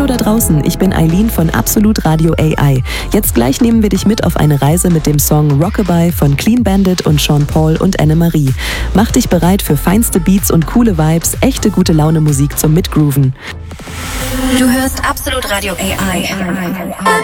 Hallo da draußen, ich bin Eileen von Absolut Radio AI. Jetzt gleich nehmen wir dich mit auf eine Reise mit dem Song Rockabye von Clean Bandit und Sean Paul und Annemarie. Mach dich bereit für feinste Beats und coole Vibes, echte gute Laune Musik zum Mitgrooven. Du hörst Absolut Radio AI.